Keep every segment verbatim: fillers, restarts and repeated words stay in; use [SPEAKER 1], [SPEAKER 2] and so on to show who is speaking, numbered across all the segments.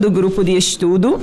[SPEAKER 1] do grupo de estudo.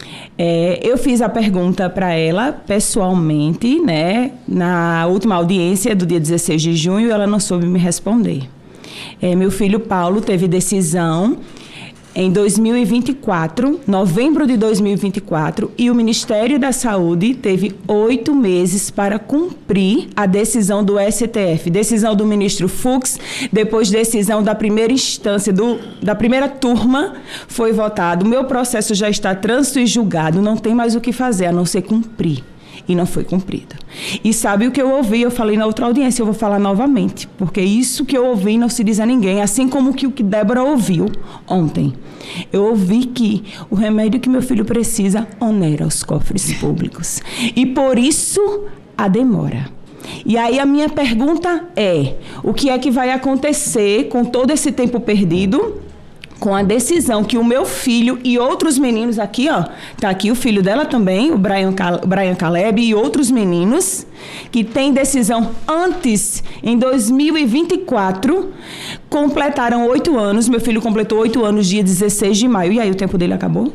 [SPEAKER 1] É, eu fiz a pergunta para ela pessoalmente, né, na última audiência do dia dezesseis de junho, ela não soube me responder. É, meu filho Paulo teve decisão em dois mil e vinte e quatro, novembro de dois mil e vinte e quatro, e o Ministério da Saúde teve oito meses para cumprir a decisão do S T F, decisão do ministro Fux, depois decisão da primeira instância, do, da primeira turma, foi votado. O meu processo já está trânsito e julgado, não tem mais o que fazer, a não ser cumprir. E não foi cumprido. E sabe o que eu ouvi? Eu falei na outra audiência, eu vou falar novamente, porque isso que eu ouvi não se diz a ninguém, assim como que o que Débora ouviu ontem. Eu ouvi que o remédio que meu filho precisa onera os cofres públicos. E por isso a demora. E aí a minha pergunta é, o que é que vai acontecer com todo esse tempo perdido, com a decisão que o meu filho e outros meninos aqui, ó, tá aqui o filho dela também, o Brian, o Brian Caleb e outros meninos, que tem decisão antes, em dois mil e vinte e quatro, completaram oito anos, meu filho completou oito anos, dia dezesseis de maio, e aí o tempo dele acabou?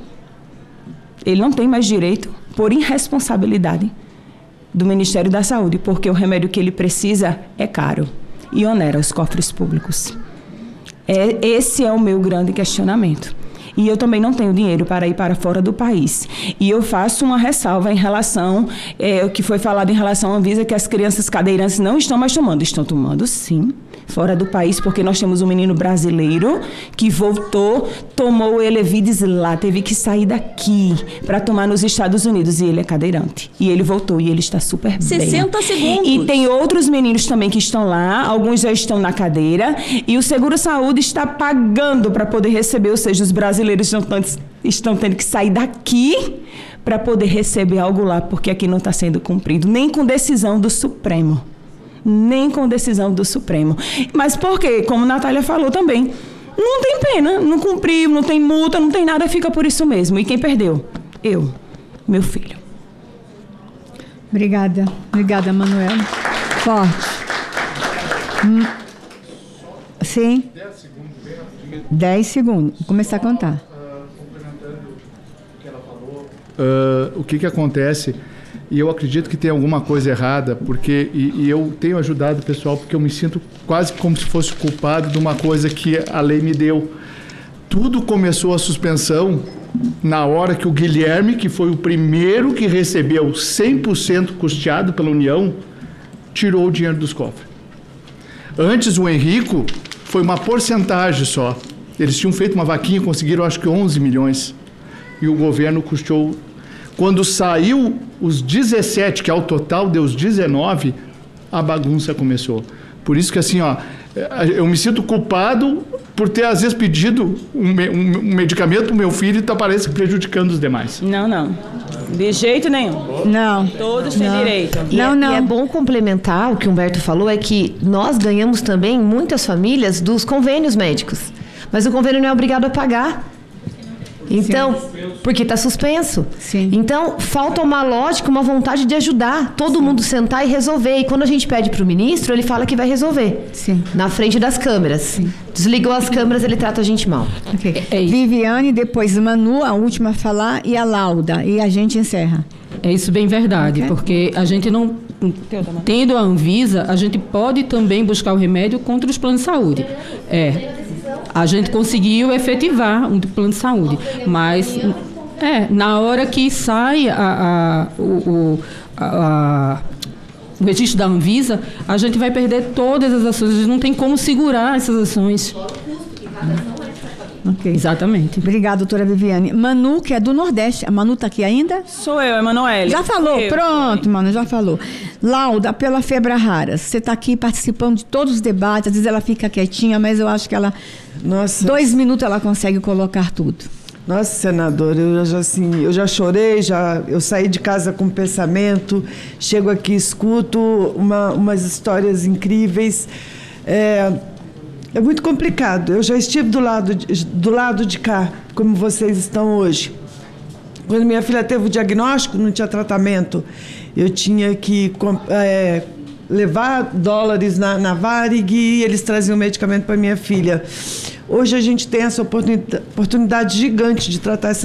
[SPEAKER 1] Ele não tem mais direito, por irresponsabilidade do Ministério da Saúde, porque o remédio que ele precisa é caro e onera os cofres públicos. É, esse é o meu grande questionamento. E eu também não tenho dinheiro para ir para fora do país. E eu faço uma ressalva em relação, é, o que foi falado em relação à Anvisa, que as crianças cadeirantes não estão mais tomando. Estão tomando, sim, fora do país, porque nós temos um menino brasileiro que voltou, tomou o Elevides lá, teve que sair daqui para tomar nos Estados Unidos, e ele é cadeirante. E ele voltou, e ele está super bem.
[SPEAKER 2] sessenta segundos.
[SPEAKER 1] E tem outros meninos também que estão lá, alguns já estão na cadeira, e o Seguro Saúde está pagando para poder receber, ou seja, os brasileiros estão, estão tendo que sair daqui para poder receber algo lá, porque aqui não está sendo cumprido, nem com decisão do Supremo. Nem com decisão do Supremo. Mas por quê? Como a Natália falou também, não tem pena, não cumpriu, não tem multa, não tem nada, fica por isso mesmo. E quem perdeu? Eu, meu filho.
[SPEAKER 3] Obrigada, obrigada, Manuela. Forte. Hum. Sim. Dez segundos. Vou começar a contar.
[SPEAKER 4] Uh, complementando o que ela falou, uh, o que que acontece... E eu acredito que tem alguma coisa errada, porque e, e eu tenho ajudado o pessoal, porque eu me sinto quase como se fosse culpado de uma coisa que a lei me deu. Tudo começou a suspensão na hora que o Guilherme, que foi o primeiro que recebeu cem por cento custeado pela União, tirou o dinheiro dos cofres. Antes, o Henrico foi uma porcentagem só. Eles tinham feito uma vaquinha e conseguiram, acho que, onze milhões. E o governo custeou. Quando saiu os dezessete, que ao total deu os dezenove, a bagunça começou. Por isso que, assim, ó, eu me sinto culpado por ter, às vezes, pedido um, um, um medicamento para o meu filho e tá, parece que prejudicando os demais.
[SPEAKER 1] Não, não. De jeito nenhum.
[SPEAKER 3] Não.
[SPEAKER 1] Todos têm
[SPEAKER 3] não.
[SPEAKER 1] direito.
[SPEAKER 2] E,
[SPEAKER 3] não,
[SPEAKER 2] é,
[SPEAKER 3] não.
[SPEAKER 2] e é bom complementar o que o Humberto falou, é que nós ganhamos também, muitas famílias, dos convênios médicos. Mas o convênio não é obrigado a pagar. Então, sim, porque está suspenso.
[SPEAKER 3] Sim.
[SPEAKER 2] Então, falta uma lógica, uma vontade de ajudar todo sim. mundo sentar e resolver. E quando a gente pede para o ministro, ele fala que vai resolver.
[SPEAKER 3] Sim.
[SPEAKER 2] Na frente das câmeras. Sim. Desligou as câmeras, ele trata a gente mal.
[SPEAKER 3] Okay. É, é Viviane, depois Manu, a última a falar, e a Lauda. E a gente encerra.
[SPEAKER 5] É isso bem verdade, okay. Porque a gente não... Tendo a Anvisa, a gente pode também buscar o remédio contra os planos de saúde. É... A gente conseguiu efetivar um plano de saúde, mas é, na hora que sai a, a, o, a, a, o registro da Anvisa, a gente vai perder todas as ações, a gente não tem como segurar essas ações.
[SPEAKER 3] Okay.
[SPEAKER 5] Exatamente.
[SPEAKER 3] Obrigada, doutora Viviane. Manu, que é do Nordeste. A Manu está aqui ainda?
[SPEAKER 1] Sou eu, Emanuele.
[SPEAKER 3] Já falou,
[SPEAKER 1] eu,
[SPEAKER 3] pronto,
[SPEAKER 1] sim.
[SPEAKER 3] Manu, já falou. Lauda, pela Febra Raras. Você está aqui participando de todos os debates, às vezes ela fica quietinha, mas eu acho que ela...
[SPEAKER 6] Nossa.
[SPEAKER 3] Dois minutos ela consegue colocar tudo.
[SPEAKER 6] Nossa, senadora, eu já, assim, eu já chorei, já, eu saí de casa com pensamento, chego aqui, escuto uma, umas histórias incríveis. É, é muito complicado. Eu já estive do lado, de, do lado de cá, como vocês estão hoje. Quando minha filha teve o diagnóstico, não tinha tratamento. Eu tinha que é, levar dólares na, na Varig e eles traziam medicamento para minha filha. Hoje a gente tem essa oportunidade, oportunidade gigante de tratar essa